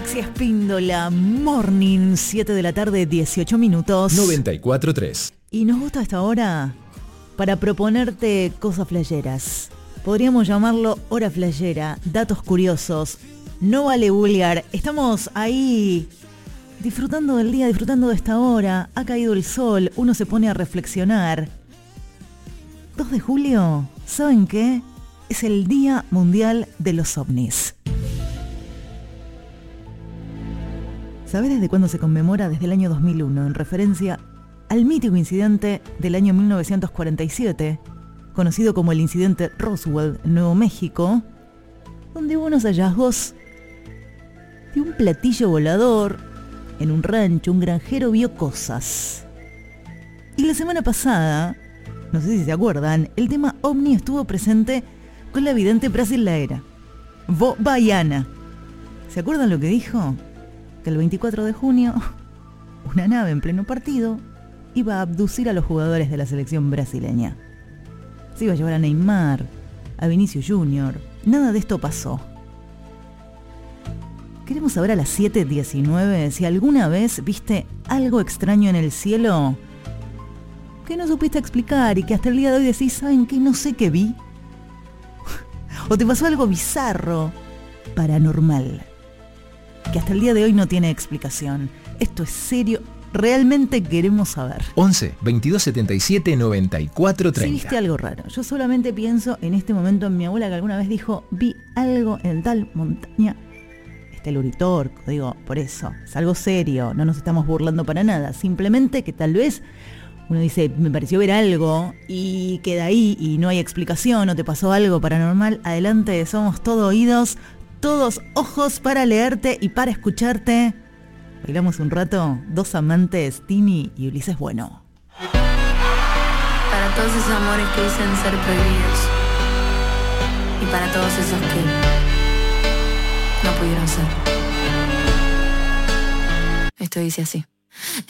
Alexia Espíndola, Morning, 7 de la tarde, 18 minutos. 94.3. Y nos gusta esta hora para proponerte cosas flasheras. Podríamos llamarlo hora flashera, datos curiosos. No vale vulgar. Estamos ahí disfrutando del día, disfrutando de esta hora. Ha caído el sol, uno se pone a reflexionar. 2 de julio, ¿saben qué? Es el Día Mundial de los OVNIs. ¿Sabés desde cuándo se conmemora? Desde el año 2001, en referencia al mítico incidente del año 1947, conocido como el incidente Roswell, en Nuevo México, donde hubo unos hallazgos de un platillo volador en un rancho. Un granjero vio cosas. Y la semana pasada, no sé si se acuerdan, el tema OVNI estuvo presente con la vidente brasileira, Vó Baiana. ¿Se acuerdan lo que dijo? Que el 24 de junio, una nave en pleno partido iba a abducir a los jugadores de la selección brasileña. Se iba a llevar a Neymar, a Vinicius Junior. Nada de esto pasó. Queremos saber a las 7:19 si alguna vez viste algo extraño en el cielo que no supiste explicar y que hasta el día de hoy decís, ¿saben qué? No sé qué vi. O te pasó algo bizarro, paranormal, que hasta el día de hoy no tiene explicación. Esto es serio, realmente queremos saber. 11 22 77 94 30. Si viste algo raro. Yo solamente pienso en este momento en mi abuela, que alguna vez dijo, vi algo en tal montaña. Está el Uritorco, digo, por eso, es algo serio, no nos estamos burlando para nada. Simplemente que tal vez uno dice, me pareció ver algo y queda ahí y no hay explicación, o te pasó algo paranormal. Adelante, somos todo oídos, todos ojos para leerte y para escucharte. Bailamos un rato, 2 amantes, Tini y Ulises Bueno. Para todos esos amores que dicen ser prohibidos, y para todos esos que no pudieron ser. Esto dice así.